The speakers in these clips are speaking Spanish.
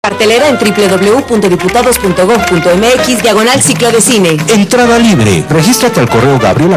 Cartelera en www.diputados.gov.mx/ciclo de cine. Entrada libre. Regístrate al correo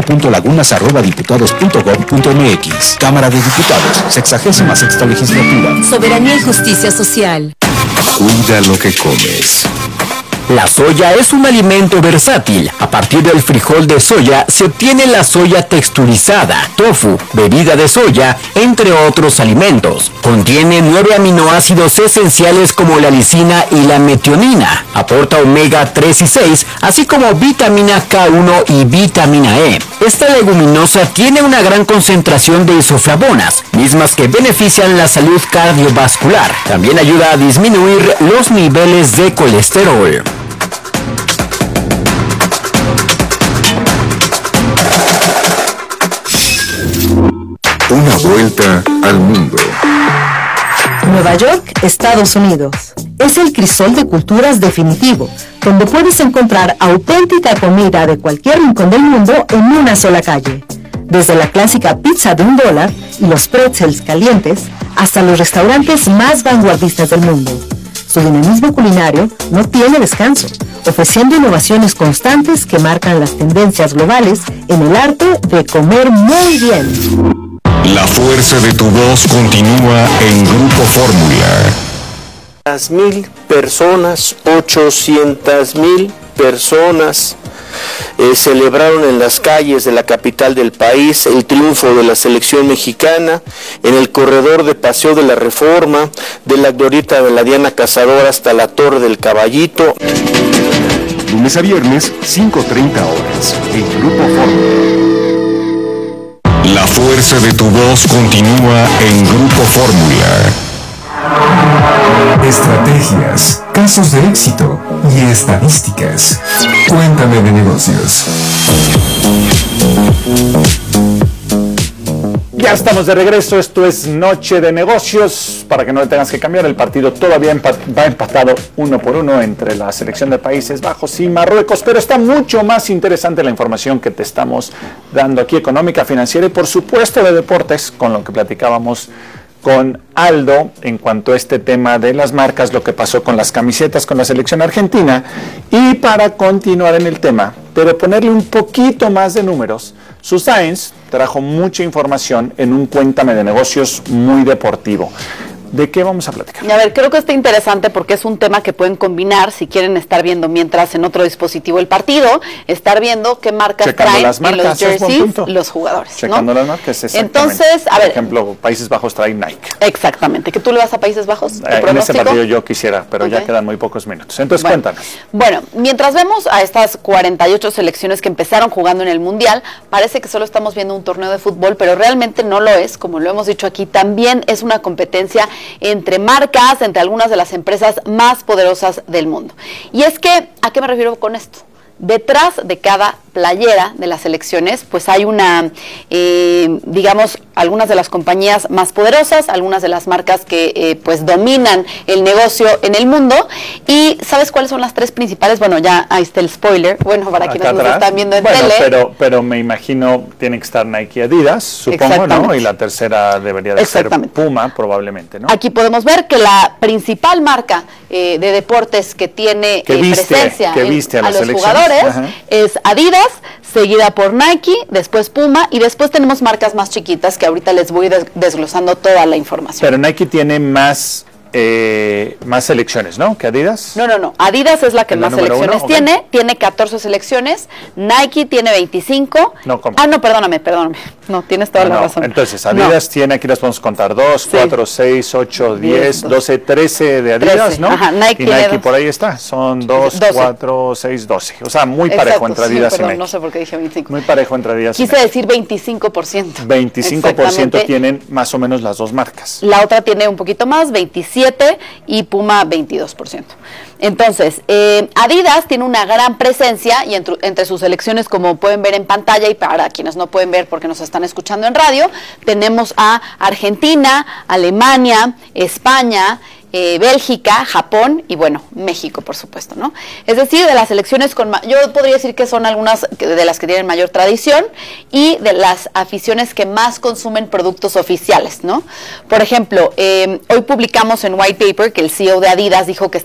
gabriela.lagunas@diputados.gov.mx. Cámara de Diputados, 66ª Legislatura. Soberanía y justicia social. Cuida lo que comes. La soya es un alimento versátil. A partir del frijol de soya se obtiene la soya texturizada, tofu, bebida de soya, entre otros alimentos. Contiene 9 aminoácidos esenciales como la lisina y la metionina. Aporta omega 3 y 6, así como vitamina K1 y vitamina E. Esta leguminosa tiene una gran concentración de isoflavonas, mismas que benefician la salud cardiovascular. También ayuda a disminuir los niveles de colesterol. Una vuelta al mundo. Nueva York, Estados Unidos. Es el crisol de culturas definitivo, donde puedes encontrar auténtica comida de cualquier rincón del mundo en una sola calle. Desde la clásica pizza de $1 y los pretzels calientes, hasta los restaurantes más vanguardistas del mundo. Su dinamismo culinario no tiene descanso, ofreciendo innovaciones constantes que marcan las tendencias globales en el arte de comer muy bien. La fuerza de tu voz continúa en Grupo Fórmula. 800,000 personas celebraron en las calles de la capital del país el triunfo de la selección mexicana en el corredor de Paseo de la Reforma, de la glorieta de la Diana Cazadora hasta la Torre del Caballito. Lunes a viernes, 5:30 horas, en Grupo Fórmula. La fuerza de tu voz continúa en Grupo Fórmula. Estrategias, casos de éxito y estadísticas. Cuéntame de negocios. Ya estamos de regreso, esto es Noche de Negocios. Para que no le tengas que cambiar, el partido todavía va empatado 1-1 entre la selección de Países Bajos y Marruecos, pero está mucho más interesante la información que te estamos dando aquí, económica, financiera y por supuesto de deportes, con lo que platicábamos con Aldo en cuanto a este tema de las marcas, lo que pasó con las camisetas con la selección argentina. Y para continuar en el tema, pero ponerle un poquito más de números, Susains trajo mucha información en un Cuéntame de Negocios muy deportivo. ¿De qué vamos a platicar? A ver, creo que está interesante porque es un tema que pueden combinar si quieren estar viendo mientras en otro dispositivo el partido, estar viendo qué marcas traen en los jerseys los jugadores. Checando ¿no? las marcas, exactamente. Entonces, a ver. Por ejemplo, Países Bajos trae Nike. Exactamente. ¿Que tú le vas a Países Bajos? En ese partido yo quisiera, pero ya quedan muy pocos minutos. Entonces, cuéntanos. Bueno, mientras vemos a estas 48 selecciones que empezaron jugando en el Mundial, parece que solo estamos viendo un torneo de fútbol, pero realmente no lo es, como lo hemos dicho aquí, también es una competencia entre marcas, entre algunas de las empresas más poderosas del mundo. Y es que, ¿a qué me refiero con esto? Detrás de cada playera de las selecciones, pues hay una, digamos, algunas de las compañías más poderosas, algunas de las marcas que pues dominan el negocio en el mundo. ¿Y sabes cuáles son las tres principales? Bueno, ya ahí está el spoiler, bueno, para quienes nos están viendo en tele. Pero me imagino tienen que estar Nike y Adidas, supongo, ¿no? Y la tercera debería de ser Puma, probablemente, ¿no? Aquí podemos ver que la principal marca de deportes que tiene presencia a los jugadores es Adidas, seguida por Nike, después Puma y después tenemos marcas más chiquitas que ahorita les voy desglosando toda la información. Pero Nike tiene más selecciones, ¿no? ¿Que Adidas? No. Adidas es la que más selecciones tiene. Tiene 14 selecciones. Nike tiene 25. No, ¿cómo? No, perdóname. No, tienes toda la razón. Entonces, Adidas tiene, aquí las podemos contar, 2, 4, 6, 8, 10, 12, 13 de Adidas, 13. ¿No? Ajá, y Nike por ahí está. Son 2, 4, 6, 12. O sea, muy parejo entre Adidas y Nike. No sé por qué dije 25. Muy parejo entre Adidas y Nike. Quise decir 25%. 25% tienen más o menos las dos marcas. La otra tiene un poquito más, 27%. Y Puma 22%. Entonces, Adidas tiene una gran presencia y entre sus selecciones, como pueden ver en pantalla y para quienes no pueden ver porque nos están escuchando en radio, tenemos a Argentina, Alemania, España, Bélgica, Japón y bueno, México, por supuesto, ¿no? Es decir, de las selecciones yo podría decir que son algunas de las que tienen mayor tradición y de las aficiones que más consumen productos oficiales, ¿no? Por ejemplo, hoy publicamos en White Paper que el CEO de Adidas dijo que